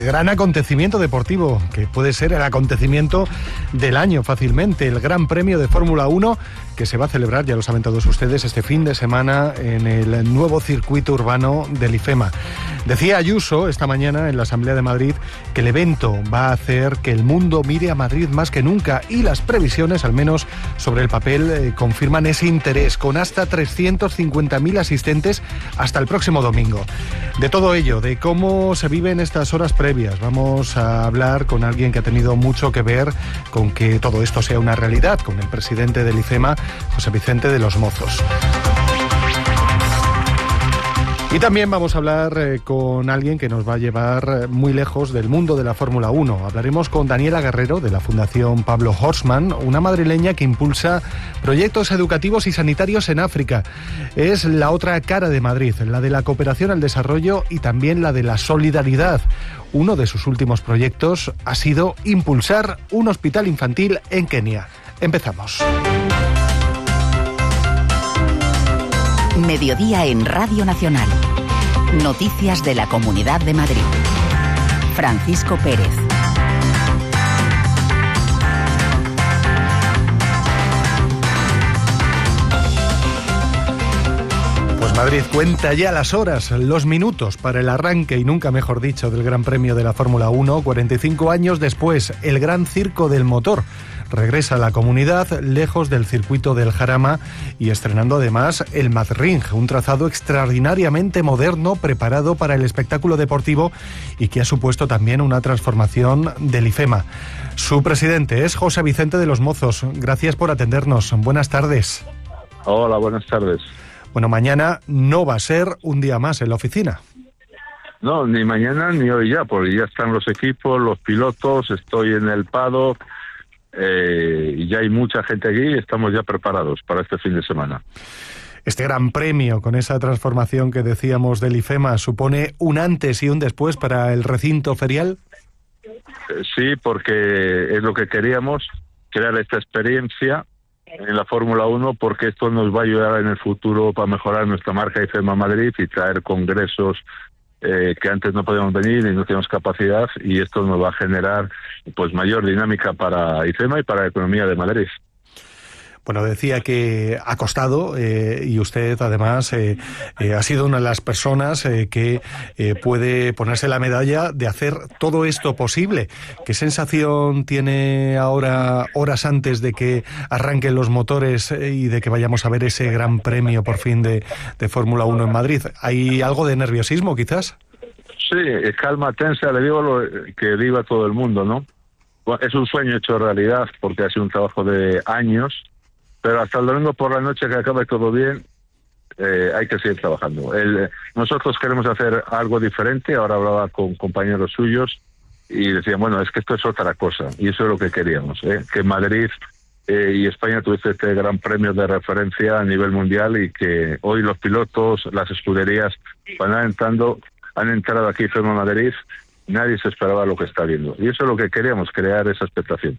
Gran acontecimiento deportivo, que puede ser el acontecimiento del año fácilmente, el Gran Premio de Fórmula 1, que se va a celebrar, ya lo saben todos ustedes, este fin de semana en el nuevo circuito urbano del IFEMA. Decía Ayuso esta mañana en la Asamblea de Madrid que el evento va a hacer que el mundo mire a Madrid más que nunca, y las previsiones, al menos sobre el papel, confirman ese interés, con hasta 350.000 asistentes hasta el próximo domingo. De todo ello, de cómo se viven estas horas previas, vamos a hablar con alguien que ha tenido mucho que ver con que todo esto sea una realidad, con el presidente del IFEMA, José Vicente de los Mozos. Y también vamos a hablar con alguien que nos va a llevar muy lejos del mundo de la Fórmula 1. Hablaremos con Daniela Guerrero, de la Fundación Pablo Horstmann, una madrileña que impulsa proyectos educativos y sanitarios en África. Es la otra cara de Madrid, la de la cooperación al desarrollo y también la de la solidaridad. Uno de sus últimos proyectos ha sido impulsar un hospital infantil en Kenia. Empezamos. Mediodía en Radio Nacional. Noticias de la Comunidad de Madrid. Francisco Pérez. Pues Madrid cuenta ya las horas, los minutos para el arranque, y nunca mejor dicho, del Gran Premio de la Fórmula 1. 45 años después, el Gran Circo del Motor regresa a la comunidad, lejos del circuito del Jarama, y estrenando además el Madring, un trazado extraordinariamente moderno, preparado para el espectáculo deportivo y que ha supuesto también una transformación del IFEMA. Su presidente es José Vicente de los Mozos. Gracias por atendernos. Buenas tardes. Hola, buenas tardes. Bueno, mañana no va a ser un día más en la oficina. No, ni mañana ni hoy ya, porque ya están los equipos, los pilotos, estoy en el paddock, y ya hay mucha gente aquí y estamos ya preparados para este fin de semana. Este Gran Premio, con esa transformación que decíamos del IFEMA, ¿supone un antes y un después para el recinto ferial? Sí, porque es lo que queríamos, crear esta experiencia en la Fórmula 1, porque esto nos va a ayudar en el futuro para mejorar nuestra marca IFEMA Madrid y traer congresos que antes no podíamos venir y no teníamos capacidad, y esto nos va a generar pues mayor dinámica para IFEMA y para la economía de Madrid. Bueno, decía que ha costado, y usted además ha sido una de las personas que puede ponerse la medalla de hacer todo esto posible. ¿Qué sensación tiene ahora, horas antes de que arranquen los motores y de que vayamos a ver ese Gran Premio por fin de Fórmula 1 en Madrid? ¿Hay algo de nerviosismo quizás? Sí, calma tensa, le digo lo que digo a todo el mundo, ¿no? Bueno, es un sueño hecho realidad, porque ha sido un trabajo de años, pero hasta el domingo por la noche, que acabe todo bien, hay que seguir trabajando. Nosotros queremos hacer algo diferente. Ahora hablaba con compañeros suyos y decían, bueno, es que esto es otra cosa, y eso es lo que queríamos, que Madrid y España tuviese este Gran Premio de referencia a nivel mundial, y que hoy los pilotos, las escuderías, cuando han entrado aquí en Madrid, nadie se esperaba lo que está viendo, y eso es lo que queríamos, crear esa expectación.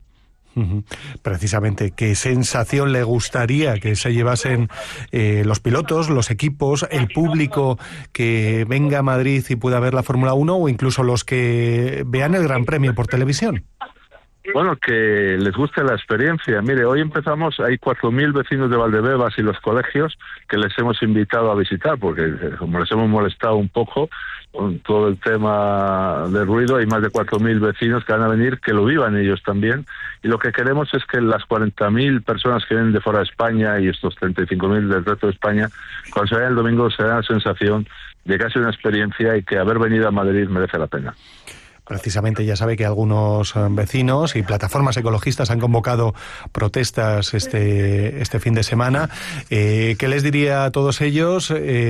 Precisamente, ¿qué sensación le gustaría que se llevasen los pilotos, los equipos, el público que venga a Madrid y pueda ver la Fórmula 1, o incluso los que vean el Gran Premio por televisión? Bueno, que les guste la experiencia. Mire, hoy empezamos, hay 4.000 vecinos de Valdebebas y los colegios que les hemos invitado a visitar, porque como les hemos molestado un poco con todo el tema del ruido, hay más de 4.000 vecinos que van a venir, que lo vivan ellos también, y lo que queremos es que las 40.000 personas que vienen de fuera de España y estos 35.000 del resto de España, cuando se vayan el domingo, se den la sensación de que ha sido una experiencia y que haber venido a Madrid merece la pena. Precisamente, ya sabe que algunos vecinos y plataformas ecologistas han convocado protestas este fin de semana. ¿Qué les diría a todos ellos,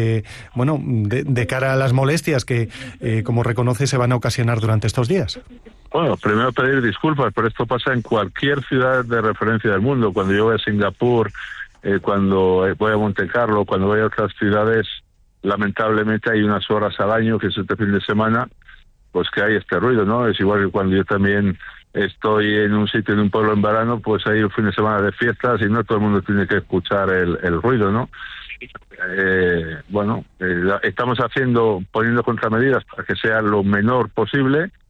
de cara a las molestias que, como reconoce, se van a ocasionar durante estos días? Bueno, primero pedir disculpas, pero esto pasa en cualquier ciudad de referencia del mundo. Cuando yo voy a Singapur, cuando voy a Montecarlo, cuando voy a otras ciudades, lamentablemente hay unas horas al año, que es este fin de semana, pues que hay este ruido, ¿no? Es igual que cuando yo también estoy en un sitio, en un pueblo en verano, pues hay un fin de semana de fiestas y no todo el mundo tiene que escuchar el ruido, ¿no? Estamos poniendo contramedidas para que sea lo menor posible,